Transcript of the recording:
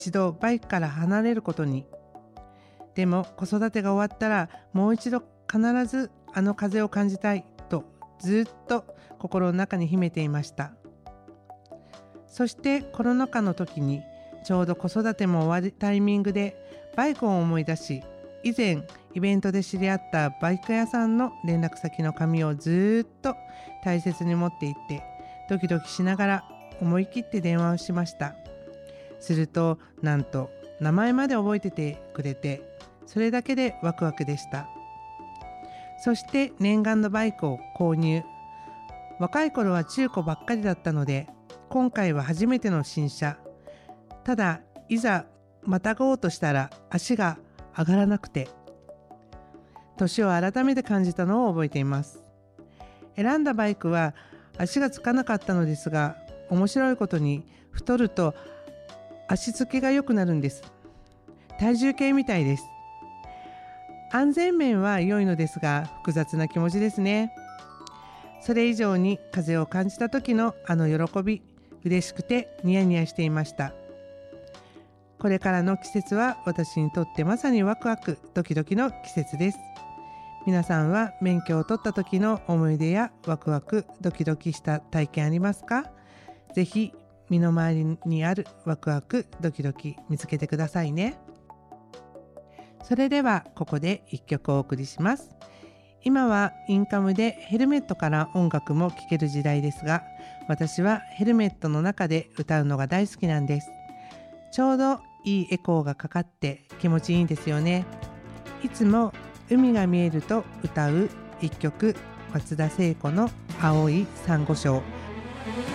一度バイクから離れることに。でも子育てが終わったらもう一度必ずあの風を感じたいとずっと心の中に秘めていました。そしてコロナ禍の時にちょうど子育ても終わるタイミングでバイクを思い出し、以前イベントで知り合ったバイク屋さんの連絡先の紙をずっと大切に持っていってドキドキしながら思い切って電話をしました。するとなんと名前まで覚えててくれて、それだけでワクワクでした。そして念願のバイクを購入。若い頃は中古ばっかりだったので、今回は初めての新車。ただいざまたごうとしたら足が上がらなくて、年を改めて感じたのを覚えています。選んだバイクは足がつかなかったのですが、面白いことに太ると足つきが良くなるんです。体重計みたいです。安全面は良いのですが複雑な気持ちですね。それ以上に風を感じた時のあの喜び、嬉しくてニヤニヤしていました。これからの季節は私にとってまさにワクワクドキドキの季節です。皆さんは免許を取った時の思い出やワクワクドキドキした体験ありますか？ぜひ身の回りにあるワクワクドキドキ見つけてくださいね。それではここで一曲お送りします。今はインカムでヘルメットから音楽も聴ける時代ですが、私はヘルメットの中で歌うのが大好きなんです。ちょうどいいエコーがかかって気持ちいいんですよね。いつも海が見えると歌う一曲、松田聖子の青い珊瑚礁。